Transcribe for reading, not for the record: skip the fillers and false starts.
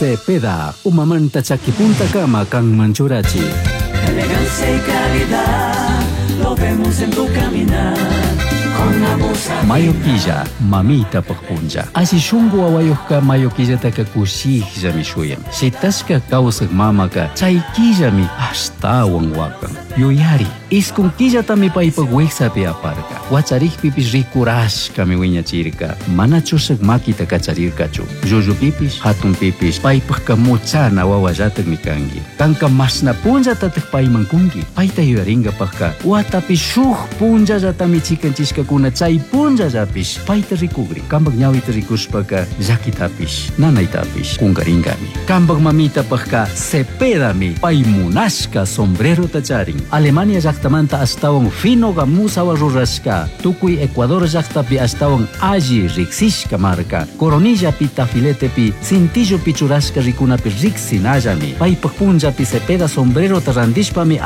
Cepeda, umamanta chakipunta kama kang manchurachi. Elegancia y calidad, lo vemos en tu caminar. Mayoquilla, mamita pagpunja. Asi shungu awayuhka mayoquilla taka kushihja mi shuyam. Si taska kausak mamaka, chayquilla mi hasta wangwakan. Yuyari, iskunquilla tami paipagweksa pi aparka. Wacharih pipis rikurashka mi wiñachirka. Mana chusak makita kacharirkachu. Yuyu pipis, hatun pipis, paipagka muchana wawallatak mi kangi. Kanka masna punja tatak paimankungi. Paita yuyaringa pagka. Watapi shuh punja jatami chikanchishka kuna chay punja japish. Paita rikugri. Kambag ñawita rikushpaka llakitapish. Nanaitapish. Kungaringami. Kambag mamita pagka Cepedami. Paimunashka sombrero tacharin. Alemania llaqtamanta astawan fino gamusawa rurashka. Tukuy Ecuador llaqtapi astawan alli riksishka marka. Coronilla pi tafiletepi cintillo pichurashka rikunapi riksinallami. Paypaq punjapi Cepeda sombrero tarandishpami